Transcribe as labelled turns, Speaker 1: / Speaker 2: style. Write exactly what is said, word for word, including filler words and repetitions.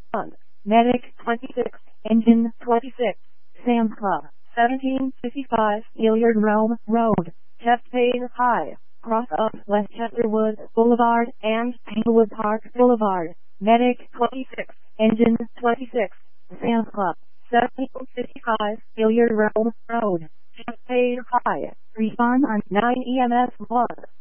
Speaker 1: one. Medic twenty-six, Engine twenty-six, Sam's Club, seventeen fifty-five Hilliard Rome Road, Chestpain High, cross of Westchesterwood Boulevard and Englewood Park Boulevard. Medic twenty-six, Engine twenty-six, Sam's Club, seventeen fifty-five Hilliard Rome Road, Chestpain High. Respond on nine E M S one.